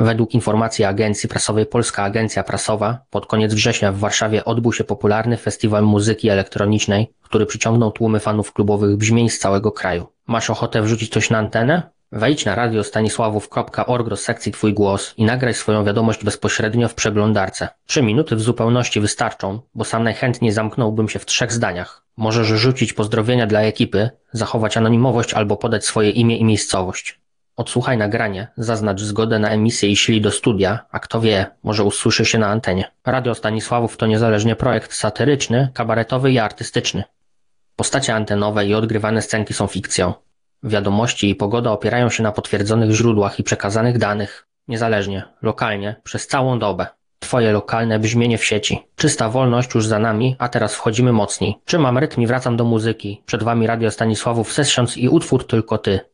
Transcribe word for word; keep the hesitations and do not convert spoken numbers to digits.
Według informacji agencji prasowej Polska Agencja Prasowa pod koniec września w Warszawie odbył się popularny festiwal muzyki elektronicznej, który przyciągnął tłumy fanów klubowych brzmień z całego kraju. Masz ochotę wrzucić coś na antenę? Wejdź na radio stanisławów kropka org do sekcji Twój głos i nagraj swoją wiadomość bezpośrednio w przeglądarce. Trzy minuty w zupełności wystarczą, bo sam najchętniej zamknąłbym się w trzech zdaniach. Możesz rzucić pozdrowienia dla ekipy, zachować anonimowość albo podać swoje imię i miejscowość. Odsłuchaj nagranie, zaznacz zgodę na emisję i ślij do studia, a kto wie, może usłyszy się na antenie. Radio Stanisławów to niezależnie projekt satyryczny, kabaretowy i artystyczny. Postacie antenowe i odgrywane scenki są fikcją. Wiadomości i pogoda opierają się na potwierdzonych źródłach i przekazanych danych, niezależnie, lokalnie, przez całą dobę. Twoje lokalne brzmienie w sieci. Czysta wolność już za nami, a teraz wchodzimy mocniej. Trzymam rytm i wracam do muzyki. Przed wami Radio Stanisławów Sessions i utwór Tylko Ty.